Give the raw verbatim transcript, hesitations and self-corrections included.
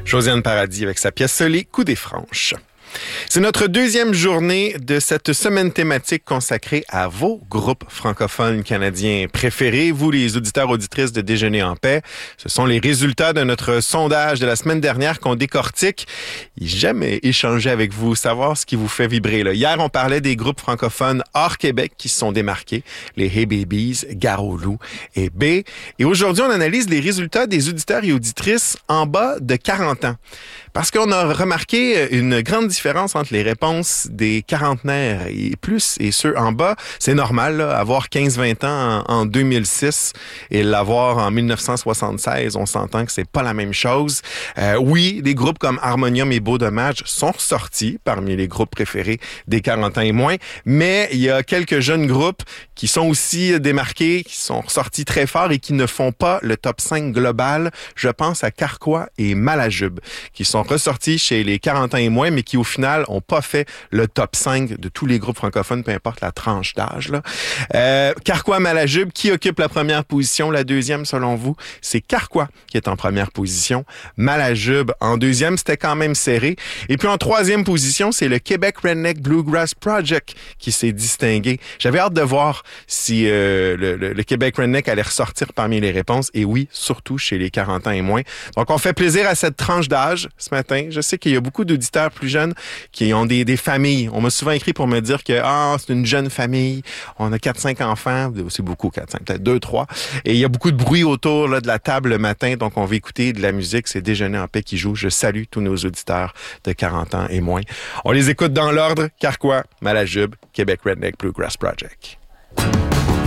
Josiane Paradis avec sa pièce Les Coups des Franches. C'est notre deuxième journée de cette semaine thématique consacrée à vos groupes francophones canadiens préférés, vous les auditeurs auditrices de Déjeuner en paix. Ce sont les résultats de notre sondage de la semaine dernière qu'on décortique. Jamais échanger avec vous, savoir ce qui vous fait vibrer. Là. Hier, on parlait des groupes francophones hors Québec qui se sont démarqués, les Hey Babies, Gare au Loup et B. Et aujourd'hui, on analyse les résultats des auditeurs et auditrices en bas de quarante ans. Parce qu'on a remarqué une grande différence entre les réponses des quarantenaires et plus et ceux en bas. C'est normal, là, avoir quinze vingt ans en, en deux mille six et l'avoir en dix-neuf cent soixante-seize, on s'entend que c'est pas la même chose. Euh, oui, des groupes comme Harmonium et Beau Dommage sont ressortis parmi les groupes préférés des quarante ans et moins, mais il y a quelques jeunes groupes qui sont aussi démarqués, qui sont ressortis très fort et qui ne font pas le top cinq global. Je pense à Carquois et Malajube, qui sont ressortis chez les quarante ans et moins, mais qui au final ont pas fait le top cinq de tous les groupes francophones, peu importe la tranche d'âge. Là. Euh, Carquois, Malajube, qui occupe la première position? La deuxième, selon vous, c'est Carquois qui est en première position. Malajube en deuxième, c'était quand même serré. Et puis en troisième position, c'est le Québec Redneck Bluegrass Project qui s'est distingué. J'avais hâte de voir si euh, le, le, le Québec Redneck allait ressortir parmi les réponses. Et oui, surtout chez les quarante ans et moins. Donc on fait plaisir à cette tranche d'âge ce matin. Je sais qu'il y a beaucoup d'auditeurs plus jeunes qui ont des, des familles. On m'a souvent écrit pour me dire que ah, c'est une jeune famille, on a quatre cinq enfants, c'est beaucoup quatre cinq, peut-être deux trois. Et il y a beaucoup de bruit autour là, de la table le matin, donc on va écouter de la musique. C'est Déjeuner en paix qui joue. Je salue tous nos auditeurs de quarante ans et moins. On les écoute dans l'ordre. Carquois, Malajube, Québec Redneck Bluegrass Project.